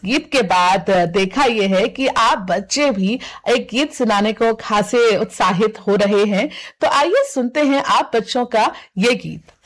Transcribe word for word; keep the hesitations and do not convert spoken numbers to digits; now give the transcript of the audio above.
गीत के बाद देखा यह है कि आप बच्चे भी एक गीत सुनाने को खासे उत्साहित हो रहे हैं। तो आइए सुनते हैं आप बच्चों का ये गीत।